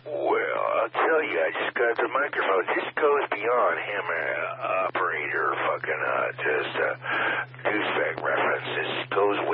Well, I'll tell you, I just got the microphone. This goes beyond hammer operator fucking just douchebag reference. This goes